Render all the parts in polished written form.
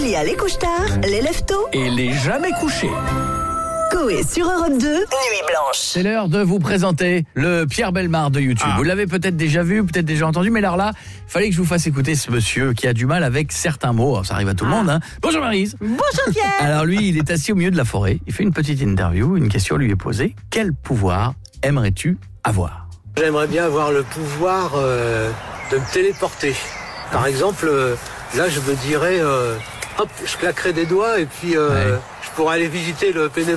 Il y a les couche-tard, les lève-tôt Et les jamais couchés. Coé sur Europe 2, Nuit Blanche. C'est l'heure de vous présenter le Pierre Bellemare de YouTube. Vous l'avez peut-être déjà vu, peut-être déjà entendu, mais alors là, il fallait que je vous fasse écouter ce monsieur qui a du mal avec certains mots. Alors, ça arrive à tout le monde. Hein. Bonjour Maryse. Bonjour Pierre. Alors lui, il est assis au milieu de la forêt. Il fait une petite interview. Une question lui est posée. Quel pouvoir aimerais-tu avoir ? J'aimerais bien avoir le pouvoir de me téléporter. Par exemple, là je me dirais, hop, je claquerais des doigts et puis je pourrais aller visiter le poney,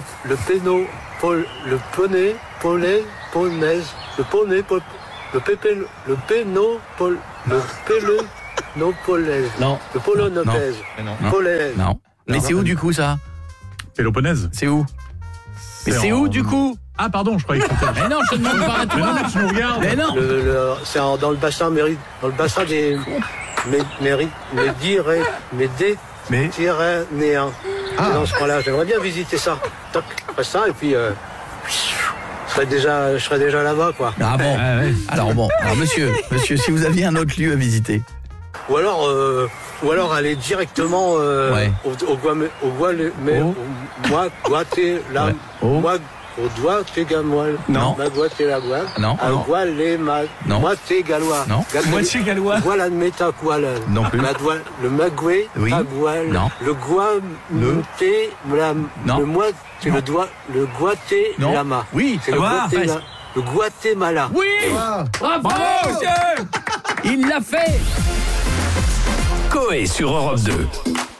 Non. Mais c'est où du coup ça ? Péloponnèse. C'est où ? Mais c'est où du coup ? Ah pardon, je croyais que c'était... Mais non, je te demande pas à toi. Mais non, mais tu nous regardes. Mais non. C'est dans le bassin des Méditerranéens. C'est dans ce coin-là, j'aimerais bien visiter ça. Toc, après ça, et puis je serais déjà là-bas, quoi. Ah bon. Alors monsieur, si vous aviez un autre lieu à visiter. Ou alors aller directement au Guatégamoil. Non. Guatélagual. Non. Non. Guatégallois. Non. Moitié gallois. Voilà le métaqual. Non plus. Le magoué, Oui. tagual. Non. Le guamuté, Non. le guaté Non. lama. Oui. C'est le Guatemala. Oui. Bravo, monsieur. Il l'a fait. Coé sur Europe 2.